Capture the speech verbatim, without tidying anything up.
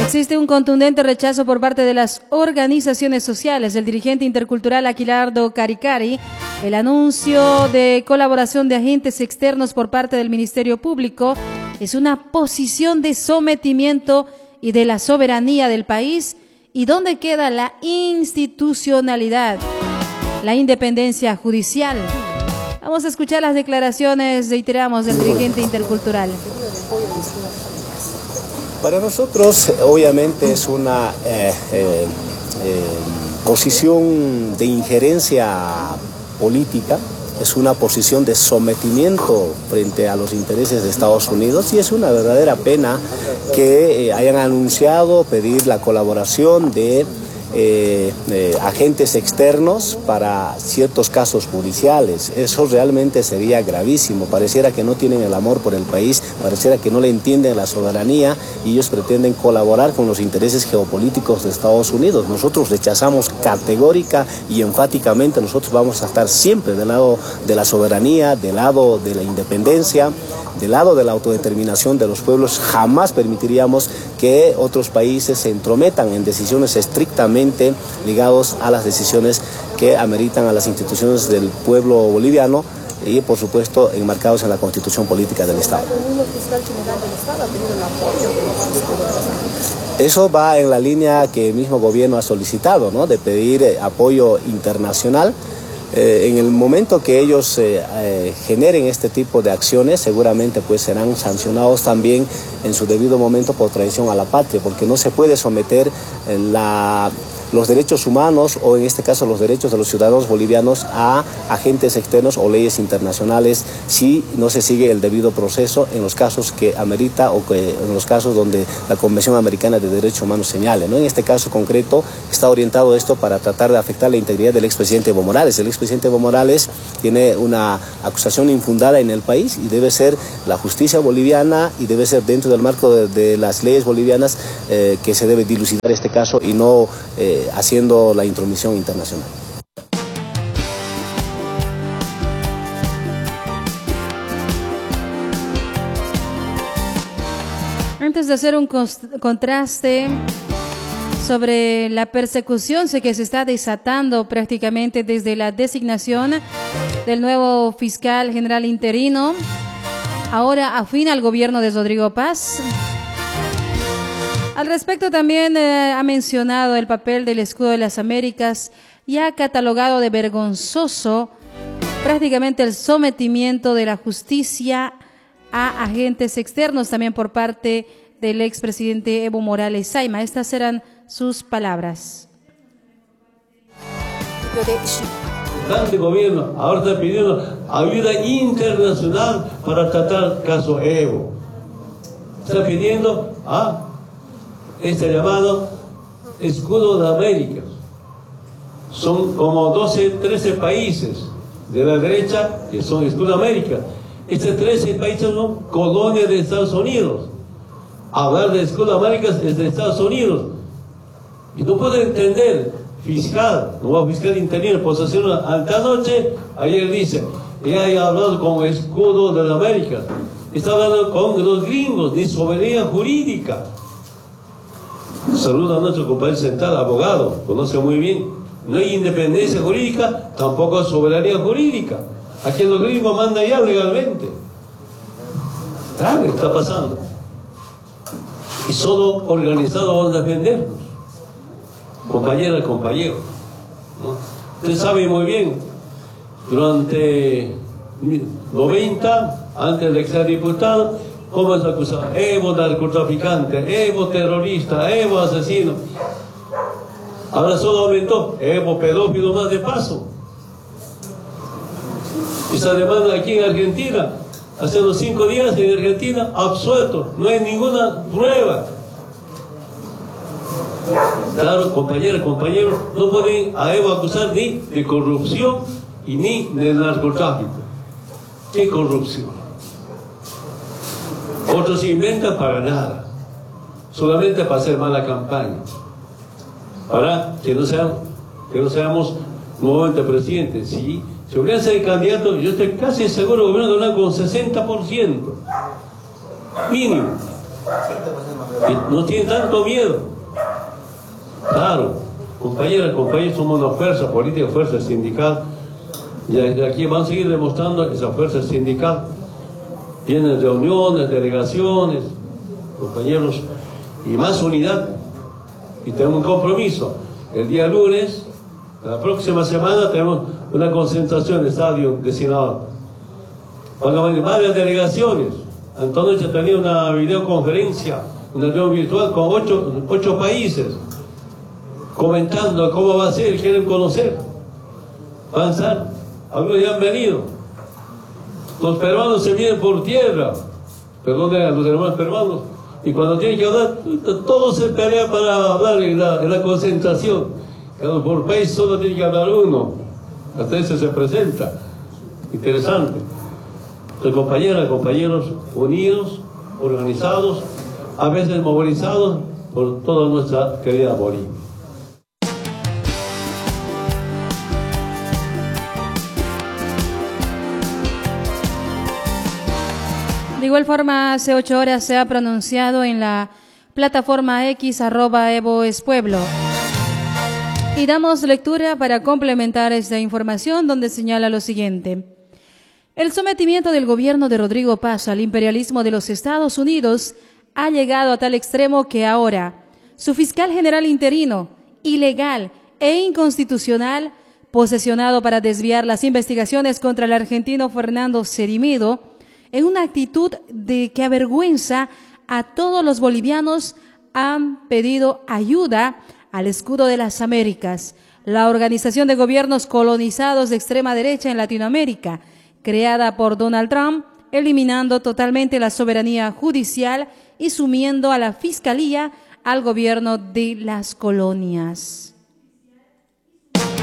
Existe un contundente rechazo por parte de las organizaciones sociales. El dirigente intercultural Aquilardo Caricari, el anuncio de colaboración de agentes externos por parte del Ministerio Público es una posición de sometimiento y de la soberanía del país. ¿Y dónde queda la institucionalidad, la independencia judicial? Vamos a escuchar las declaraciones, reiteramos, del dirigente intercultural. Para nosotros, obviamente, es una eh, eh, eh, posición de injerencia política, es una posición de sometimiento frente a los intereses de Estados Unidos, y es una verdadera pena que eh, hayan anunciado pedir la colaboración de Eh, eh, agentes externos para ciertos casos judiciales. Eso realmente sería gravísimo. Pareciera que no tienen el amor por el país, pareciera que no le entienden la soberanía y ellos pretenden colaborar con los intereses geopolíticos de Estados Unidos. Nosotros rechazamos categórica y enfáticamente, nosotros vamos a estar siempre del lado de la soberanía, del lado de la independencia, del lado de la autodeterminación de los pueblos. Jamás permitiríamos que otros países se entrometan en decisiones estrictamente ligados a las decisiones que ameritan a las instituciones del pueblo boliviano y, por supuesto, enmarcados en la Constitución Política del Estado. Eso va en la línea que el mismo gobierno ha solicitado, ¿no?, de pedir eh, apoyo internacional. Eh, en el momento que ellos eh, eh, generen este tipo de acciones, seguramente pues serán sancionados también en su debido momento por traición a la patria, porque no se puede someter eh, la... los derechos humanos, o en este caso los derechos de los ciudadanos bolivianos, a agentes externos o leyes internacionales si no se sigue el debido proceso en los casos que amerita o que en los casos donde la Convención Americana de Derechos Humanos señale, ¿no? En este caso concreto está orientado esto para tratar de afectar la integridad del expresidente Evo Morales. El expresidente Evo Morales tiene una acusación infundada en el país y debe ser la justicia boliviana y debe ser dentro del marco de, de las leyes bolivianas eh, que se debe dilucidar este caso y no eh, haciendo la intromisión internacional. Antes de hacer un contraste sobre la persecución que se está desatando prácticamente desde la designación del nuevo fiscal general interino, ahora afín al gobierno de Rodrigo Paz. Al respecto también eh, ha mencionado el papel del escudo de las Américas y ha catalogado de vergonzoso prácticamente el sometimiento de la justicia a agentes externos también por parte del expresidente Evo Morales Saima. Estas eran sus palabras. El gobierno ahora está pidiendo ayuda internacional para tratar el caso Evo. Está pidiendo a este llamado escudo de América. Son como doce, trece países de la derecha que son escudo de América. Estos trece países son colonias de Estados Unidos. Hablar de escudo de América es de Estados Unidos. Y no puedo entender, fiscal, nuevo fiscal interino, posesión ante noche, ayer dice, ella ha hablado con escudo de la América. Está hablando con los gringos de soberanía jurídica. Saluda a nuestro compañero sentado, abogado, conoce muy bien. No hay independencia jurídica, tampoco hay soberanía jurídica. Aquí los gringos mandan ya legalmente. Claro, está pasando. Y solo organizado vamos a defendernos. Compañera y compañero, ¿no? Usted sabe muy bien, durante noventa, antes de ser diputado, ¿cómo es acusado? Evo narcotraficante, Evo terrorista, Evo asesino. Ahora solo aumentó, Evo pedófilo más de paso. Y se demanda aquí en Argentina, hace los cinco días en Argentina, absuelto, no hay ninguna prueba. Claro, compañeros, compañeros, no pueden a Evo acusar ni de corrupción y ni de narcotráfico. ¿Qué corrupción? Otros se inventan para nada, solamente para hacer mala campaña, para que no seamos, que no seamos nuevamente presidentes. ¿Sí? Si hubiera sido candidato, yo estoy casi seguro que hubiera ganado con sesenta por ciento, mínimo. Y no tienen tanto miedo. Claro, compañeras, compañeros, somos una fuerza política, fuerza sindical. Y aquí van a seguir demostrando esa fuerza sindical. Tienen reuniones, delegaciones, compañeros, y más unidad. Y tenemos un compromiso. El día lunes, la próxima semana, tenemos una concentración en el estadio de Sinaloa. Van a venir varias delegaciones. Antonio ya tenía una videoconferencia, una reunión virtual con ocho, ocho países, comentando cómo va a ser, quieren conocer. Van a estar, algunos ya han venido. Los peruanos se vienen por tierra, perdón a los hermanos peruanos, y cuando tienen que hablar, todos se pelean para hablar en la, en la concentración. Cada por país solo tiene que hablar uno, hasta ese se presenta. Interesante. Entonces, compañeras, compañeros, unidos, organizados, a veces movilizados por toda nuestra querida Bolivia. De igual forma, hace ocho horas se ha pronunciado en la plataforma X arroba Evo es Pueblo. Y damos lectura para complementar esta información, donde señala lo siguiente. El sometimiento del gobierno de Rodrigo Paz al imperialismo de los Estados Unidos ha llegado a tal extremo que ahora su fiscal general interino, ilegal e inconstitucional, posesionado para desviar las investigaciones contra el argentino Fernando Cerimido, en una actitud de que avergüenza a todos los bolivianos, han pedido ayuda al Escudo de las Américas, la organización de gobiernos colonizados de extrema derecha en Latinoamérica, creada por Donald Trump, eliminando totalmente la soberanía judicial y sumiendo a la fiscalía al gobierno de las colonias.